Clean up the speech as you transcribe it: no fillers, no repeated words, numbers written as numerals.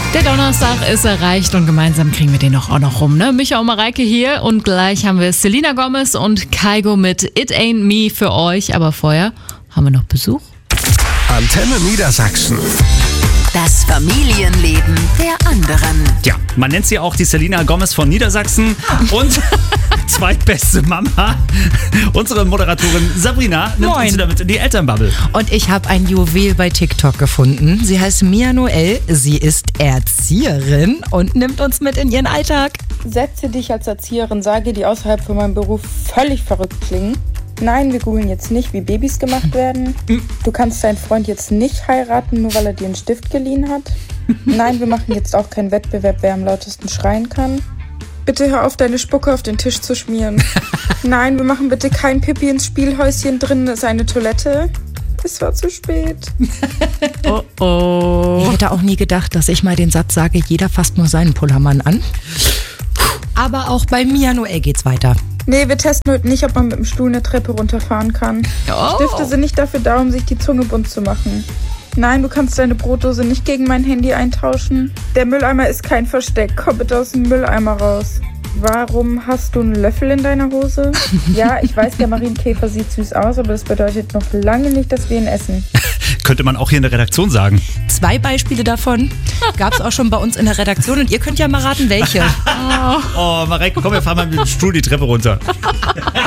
Der Donnerstag ist erreicht und gemeinsam kriegen wir den auch noch rum, ne? Micha und Mareike hier und gleich haben wir Selena Gomez und Kygo mit It Ain't Me für euch. Aber vorher haben wir noch Besuch. Antenne Niedersachsen. Das Familienleben der anderen. Ja, man nennt sie auch die Selena Gomez von Niedersachsen und zweitbeste Mama. Unsere Moderatorin Sabrina nimmt uns wieder mit in die Elternbubble. Und ich habe ein Juwel bei TikTok gefunden. Sie heißt Mia Noel, sie ist Erzieherin und nimmt uns mit in ihren Alltag. Sätze, die ich als Erzieherin sage, die außerhalb von meinem Beruf völlig verrückt klingen. Nein, wir googeln jetzt nicht, wie Babys gemacht werden. Du kannst deinen Freund jetzt nicht heiraten, nur weil er dir einen Stift geliehen hat. Nein, wir machen jetzt auch keinen Wettbewerb, wer am lautesten schreien kann. Bitte hör auf, deine Spucke auf den Tisch zu schmieren. Nein, wir machen bitte kein Pipi ins Spielhäuschen, drinnen ist eine Toilette. Es war zu spät. Oh oh. Ich hätte auch nie gedacht, dass ich mal den Satz sage, jeder fasst nur seinen Pullermann an. Aber auch bei Mia Noel geht's weiter. Nee, wir testen heute nicht, ob man mit dem Stuhl eine Treppe runterfahren kann. Oh. Stifte sind nicht dafür da, um sich die Zunge bunt zu machen. Nein, du kannst deine Brotdose nicht gegen mein Handy eintauschen. Der Mülleimer ist kein Versteck. Komm bitte aus dem Mülleimer raus. Warum hast du einen Löffel in deiner Hose? Ja, ich weiß, der Marienkäfer sieht süß aus, aber das bedeutet noch lange nicht, dass wir ihn essen. Könnte man auch hier in der Redaktion sagen. 2 Beispiele davon gab es auch schon bei uns in der Redaktion und ihr könnt ja mal raten, welche. Oh, Mareike, komm, wir fahren mal mit dem Stuhl die Treppe runter.